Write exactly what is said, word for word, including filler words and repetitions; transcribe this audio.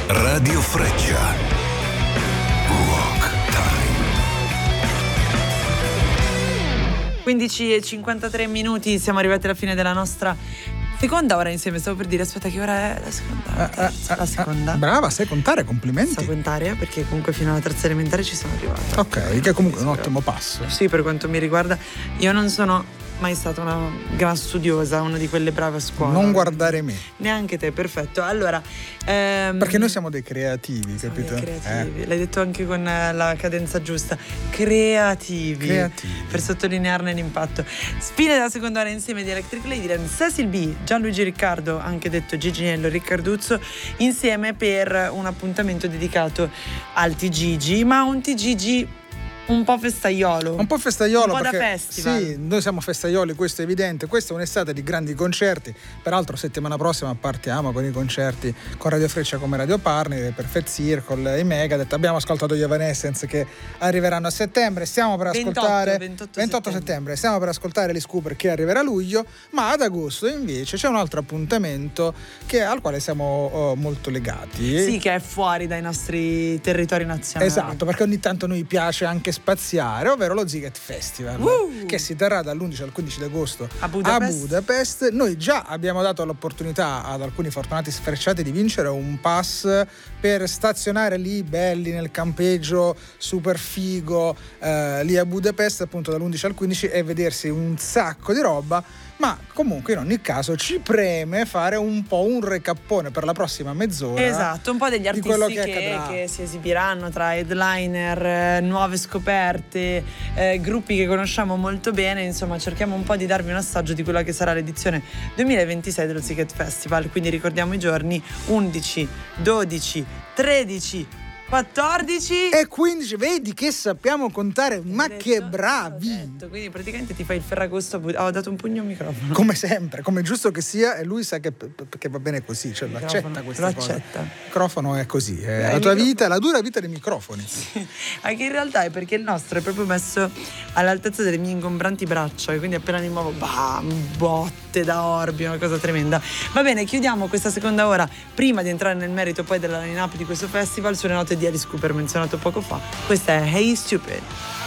Radio Freccia. Rock Time. quindici e cinquantatré minuti, siamo arrivati alla fine della nostra seconda ora insieme. Stavo per dire, aspetta, che ora è la seconda? La, terza, la seconda. Brava, sai contare, complimenti. So contare perché comunque fino alla terza elementare ci sono arrivata. Ok, che è comunque un ottimo passo. Sì, per quanto mi riguarda, io non sono mai stata una gran studiosa, una di quelle brave a scuola. Non guardare me. Neanche te, perfetto. Allora, ehm, perché noi siamo dei creativi, siamo capito? Dei creativi. Eh. L'hai detto anche con la cadenza giusta. Creativi. Creativi. Per sottolinearne l'impatto. Fine della seconda ora insieme di Electric Ladyland, Cecil B, Gianluigi Riccardo, anche detto Giginello Riccarduzzo, insieme per un appuntamento dedicato al T G G, ma un T G G un po' festaiolo. Un po' festaiolo. Un po' perché, da festival. Sì, noi siamo festaioli, questo è evidente. Questa è un'estate di grandi concerti. Peraltro settimana prossima partiamo con i concerti con Radio Freccia come Radio Partner, Perfect Circle, i Megadeth. Abbiamo ascoltato gli Evanescence che arriveranno a settembre. Stiamo per ascoltare ventotto, ventotto, ventotto settembre. Stiamo per ascoltare Alice Cooper che arriverà a luglio. Ma ad agosto invece c'è un altro appuntamento che, al quale siamo oh, molto legati. Sì, che è fuori dai nostri territori nazionali. Esatto, perché ogni tanto a noi piace anche spaziare, ovvero lo Ziget Festival, uh! che si terrà dall'undici al quindici di agosto a Budapest. a Budapest. Noi già abbiamo dato l'opportunità ad alcuni fortunati sfrecciati di vincere un pass per stazionare lì belli nel campeggio super figo eh, lì a Budapest, appunto dall'undici al quindici, e vedersi un sacco di roba. Ma comunque in ogni caso ci preme fare un po' un recappone per la prossima mezz'ora. Esatto, un po' degli artisti di che, che, che si esibiranno, tra headliner, eh, nuove scoperte, eh, gruppi che conosciamo molto bene. Insomma, cerchiamo un po' di darvi un assaggio di quella che sarà l'edizione duemilaventisei dello Ziget Festival. Quindi ricordiamo i giorni undici, dodici, tredici, quattordici e quindici. Vedi che sappiamo contare, ma detto, che bravi. Detto. Quindi praticamente ti fai il Ferragosto. Ho dato un pugno al microfono, come sempre, come giusto che sia, e lui sa che, che va bene così, cioè lo accetta questa cosa. Il microfono è così, è la tua vita, è la dura vita dei microfoni. Sì. Anche in realtà è perché il nostro è proprio messo all'altezza delle mie ingombranti braccia, e quindi appena mi muovo, bam, botte da orbi, una cosa tremenda. Va bene, chiudiamo questa seconda ora, prima di entrare nel merito poi della line-up di questo festival, sulle note di Alice Cooper menzionato poco fa. Questa è Hey Stupid.